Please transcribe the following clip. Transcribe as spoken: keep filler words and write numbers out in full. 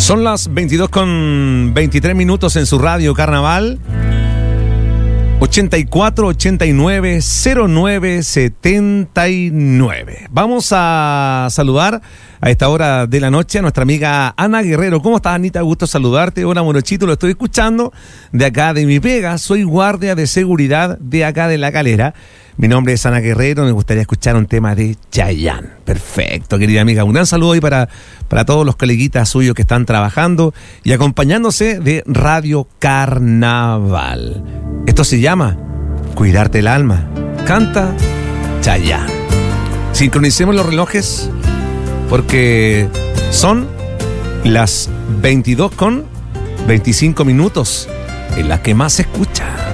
Son las veintidós con veintitrés minutos en su radio Carnaval. ochenta y cuatro, ochenta y nueve, cero nueve, setenta y nueve. Vamos a saludar a esta hora de la noche a nuestra amiga Ana Guerrero. ¿Cómo estás, Anita? Gusto saludarte. Hola, Morochito, lo estoy escuchando de acá de mi pega. Soy guardia de seguridad de acá de La Calera. Mi nombre es Ana Guerrero. Me gustaría escuchar un tema de Chayanne. Perfecto, querida amiga. Un gran saludo hoy para, para todos los coleguitas suyos que están trabajando y acompañándose de Radio Carnaval. Esto se llama Cuidarte el Alma. Canta Chayanne. Sincronicemos los relojes porque son las veintidós con veinticinco minutos en las que más se escucha.